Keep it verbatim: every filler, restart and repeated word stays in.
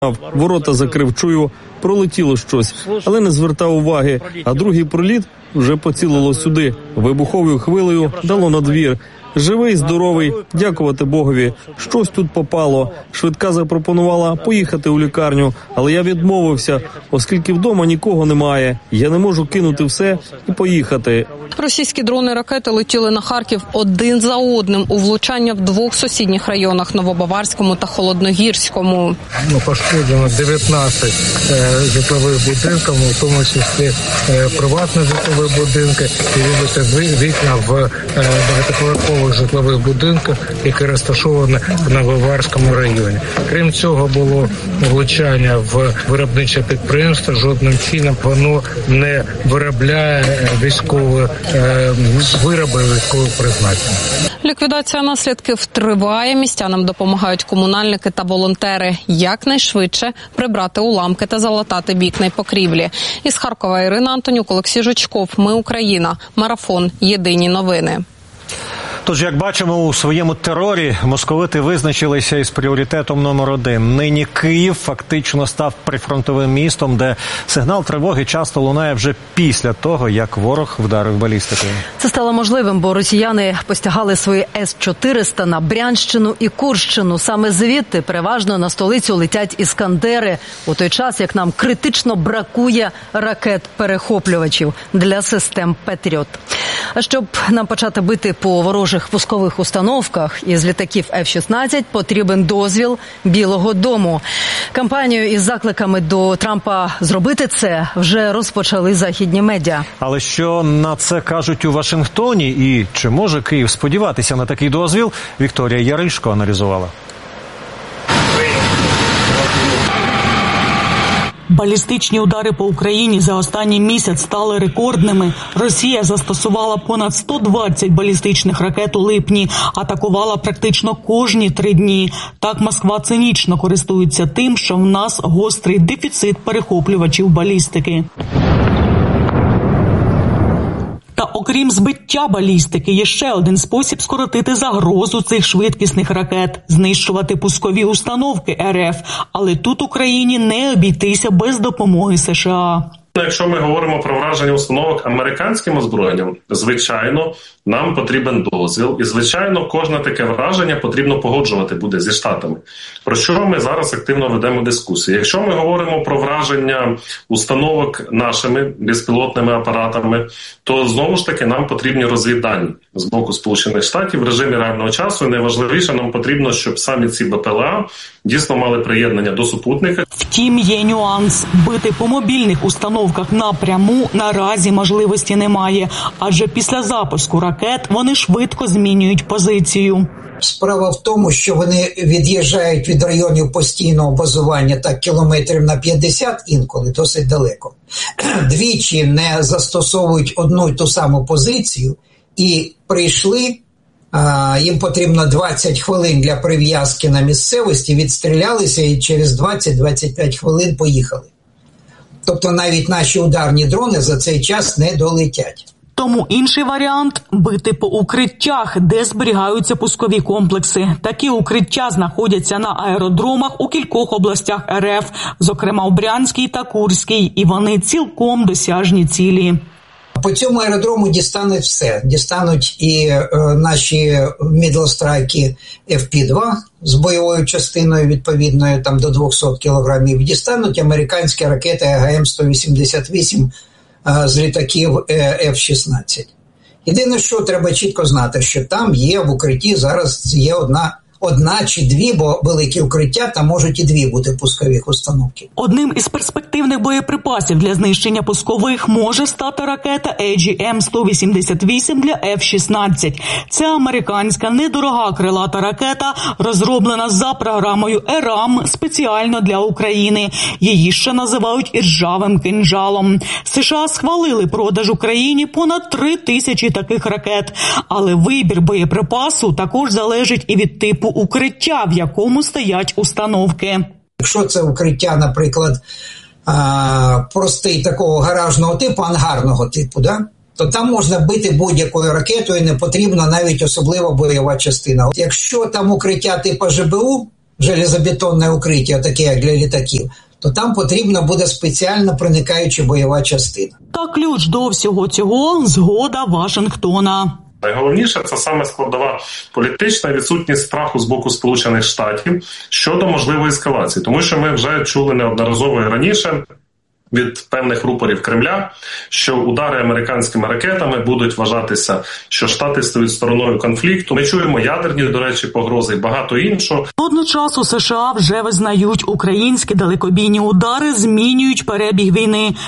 Ворота закрив, чую, пролетіло щось, але не звертав уваги. А другий проліт вже поцілило сюди. Вибуховою хвилею дало на двір. Живий, здоровий, дякувати Богові. Щось тут попало. Швидка запропонувала поїхати у лікарню, але я відмовився, оскільки вдома нікого немає. Я не можу кинути все і поїхати. Російські дрони-ракети летіли на Харків один за одним у влучання в двох сусідніх районах – Новобаварському та Холодногірському. Ну, пошкоджено дев'ятнадцять е, житлових будинків, в тому числі е, приватні житлові будинки і вибите вікна в е, багатоповерхових житлових будинках, які розташовані в Новобаварському районі. Крім цього, було влучання в виробниче підприємство. Жодним чином воно не виробляє військові вироби військового призначення. Ліквідація наслідків триває. Містянам допомагають комунальники та волонтери. Якнайшвидше прибрати уламки та залатати вікна й покрівлі. Із Харкова Ірина Антонюк, Олексій Жучков. Ми Україна. Марафон. Єдині новини. Тож, як бачимо, у своєму терорі московити визначилися із пріоритетом номер один. Нині Київ фактично став прифронтовим містом, де сигнал тривоги часто лунає вже після того, як ворог вдарив балістикою. Це стало можливим, бо росіяни постягали свої С чотириста на Брянщину і Курщину. Саме звідти переважно на столицю летять іскандери, у той час, як нам критично бракує ракет-перехоплювачів для систем «Петріот». А щоб нам почати бити по ворожих пускових установках із літаків Ф шістнадцять, потрібен дозвіл Білого дому. Кампанію із закликами до Трампа зробити це вже розпочали західні медіа. Але що на це кажуть у Вашингтоні і чи може Київ сподіватися на такий дозвіл, Вікторія Яришко аналізувала. Балістичні удари по Україні за останній місяць стали рекордними. Росія застосувала понад сто двадцять балістичних ракет у липні, атакувала практично кожні три дні. Так Москва цинічно користується тим, що в нас гострий дефіцит перехоплювачів балістики. Та окрім збиття балістики, є ще один спосіб скоротити загрозу цих швидкісних ракет – знищувати пускові установки Р Ф. Але тут Україні не обійтися без допомоги США. Якщо ми говоримо про враження установок американським озброєнням, звичайно, нам потрібен дозвіл. І, звичайно, кожне таке враження потрібно погоджувати буде зі Штатами. Про що ми зараз активно ведемо дискусію. Якщо ми говоримо про враження установок нашими безпілотними апаратами, то, знову ж таки, нам потрібні розвіддані з боку Сполучених Штатів в режимі реального часу. І найважливіше, нам потрібно, щоб самі ці Б П Л А дійсно мали приєднання до супутника. Втім, є нюанс. Бити по мобільних установках напряму наразі можливості немає, адже після запуску ракет вони швидко змінюють позицію. Справа в тому, що вони від'їжджають від районів постійного базування так кілометрів на п'ятдесят інколи, досить далеко. Двічі не застосовують одну й ту саму позицію і прийшли, а, їм потрібно двадцять хвилин для прив'язки на місцевості, відстрілялися і через двадцять-двадцять п'ять хвилин поїхали. Тобто навіть наші ударні дрони за цей час не долетять. Тому інший варіант – бити по укриттях, де зберігаються пускові комплекси. Такі укриття знаходяться на аеродромах у кількох областях Р Ф, зокрема у Брянській та Курській, і вони цілком досяжні цілі. По цьому аеродрому дістануть все. Дістануть і е, наші мідлстрайки Ф П два з бойовою частиною відповідною там до двісті кілограмів. Дістануть американські ракети А Г М сто вісімдесят вісім е, з літаків Ф шістнадцять. Єдине, що треба чітко знати, що там є в укритті зараз є одна Одна чи дві, бо великі укриття, там можуть і дві бути пускових установки. Одним із перспективних боєприпасів для знищення пускових може стати ракета А Джі М сто вісімдесят вісім для Ф шістнадцять. Це американська недорога крилата ракета, розроблена за програмою Е Р А М спеціально для України. Її ще називають іржавим кинджалом. США схвалили продаж Україні понад три тисячі таких ракет. Але вибір боєприпасу також залежить і від типу укриття, в якому стоять установки. Якщо це укриття, наприклад, простий такого гаражного типу, ангарного типу, да? то там можна бити будь-якою ракетою, не потрібна навіть особлива бойова частина. Якщо там укриття типу Ж Б У, железобетонне укриття, таке як для літаків, то там потрібна буде спеціальна проникаюча бойова частина. Та ключ до всього цього – згода Вашингтона. Найголовніше – це саме складова політична відсутність страху з боку Сполучених Штатів щодо можливої ескалації. Тому що ми вже чули неодноразово і раніше від певних рупорів Кремля, що удари американськими ракетами будуть вважатися, що Штати стають стороною конфлікту. Ми чуємо ядерні, до речі, погрози і багато іншого. Водночас у США вже визнають, українські далекобійні удари змінюють перебіг війни.